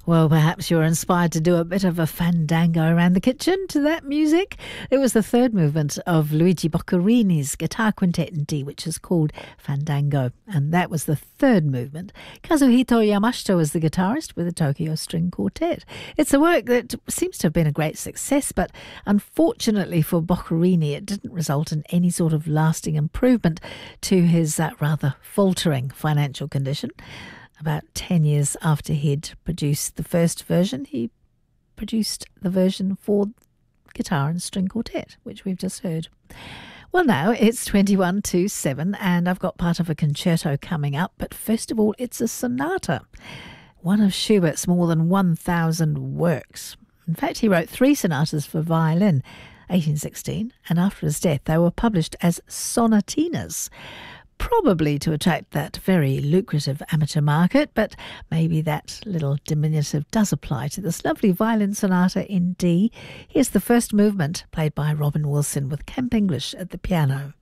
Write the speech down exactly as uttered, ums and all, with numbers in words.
Well, perhaps you're inspired to do a bit of a fandango around the kitchen to that music. It was the third movement of Luigi Boccherini's guitar quintet in D, which is called Fandango, and that was the third movement. Kazuhito Yamashita was the guitarist with the Tokyo String Quartet. It's a work that seems to have been a great success, but unfortunately for Boccherini, it didn't result in any sort of lasting improvement to his uh, rather faltering financial condition. About ten years after he'd produced the first version, he produced the version for guitar and string quartet, which we've just heard. Well, now it's twenty-one to seven, and I've got part of a concerto coming up, but first of all, it's a sonata, one of Schubert's more than one thousand works. In fact, he wrote three sonatas for violin, eighteen sixteen, and after his death, they were published as sonatinas, probably to attract that very lucrative amateur market, but maybe that little diminutive does apply to this lovely violin sonata in D. Here's the first movement, played by Robin Wilson with Camp English at the piano.